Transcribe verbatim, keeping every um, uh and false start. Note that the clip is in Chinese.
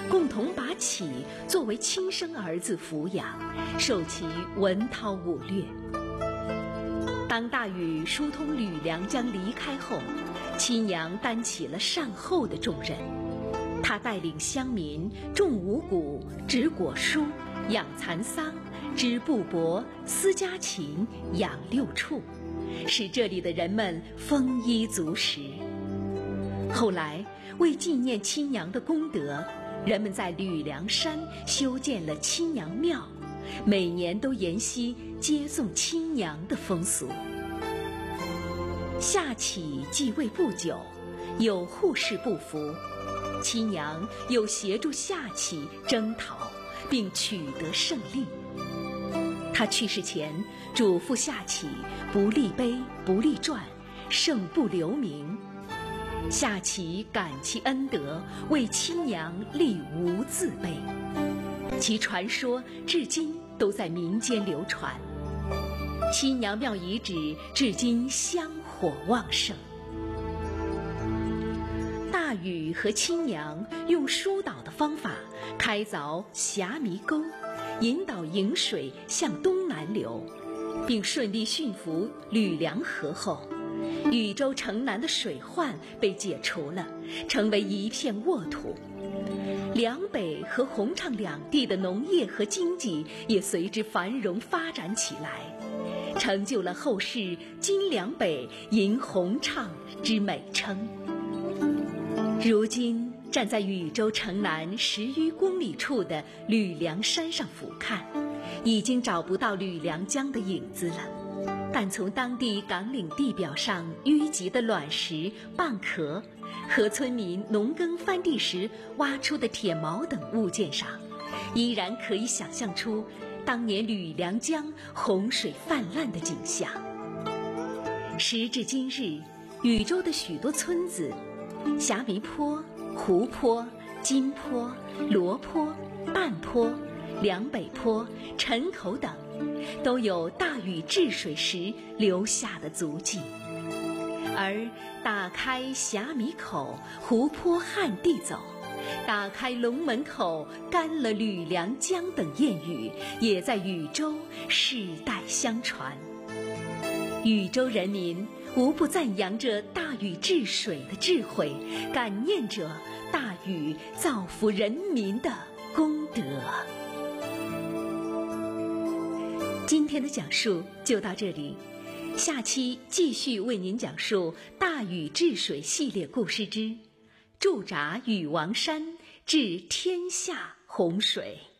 共同把启作为亲生儿子抚养，受其文韬武略。当大禹疏通吕梁江离开后，七娘担起了善后的重任。她带领乡民种五谷、植果蔬、养蚕桑、织布帛、思家禽、养六畜，使这里的人们丰衣足食。后来为纪念七娘的功德，人们在吕梁山修建了七娘庙，每年都沿袭接送七娘的风俗。夏启继位不久，有护士不服，七娘又协助夏启征讨，并取得胜利。他去世前嘱咐夏启不立碑不立传，胜不留名。夏启感其恩德，为七娘立无字碑，其传说至今都在民间流传。七娘庙遗址至今香火旺盛。大禹和七娘用疏导的方法开凿霞弥沟，引导颍水向东南流，并顺利驯服吕梁河后，禹州城南的水患被解除了，成为一片沃土。梁北和洪畅两地的农业和经济也随之繁荣发展起来，成就了后世今梁北迎洪畅之美称。如今站在禹州城南十余公里处的吕梁山上俯瞰，已经找不到吕梁江的影子了，但从当地岗岭地表上淤积的卵石、蚌壳和村民农耕翻地时挖出的铁锚等物件上，依然可以想象出当年吕梁江洪水泛滥的景象。时至今日，禹州的许多村子，霞弥坡、湖泊、金坡、罗坡、半坡、梁北坡、陈口等，都有大禹治水时留下的足迹。而打开霞弥口，湖泊旱地走，打开龙门口，干了吕梁江等谚语，也在禹州世代相传。禹州人民无不赞扬着大禹治水的智慧，感念着大禹造福人民的功德。今天的讲述就到这里，下期继续为您讲述大禹治水系列故事之驻扎禹王山治天下洪水。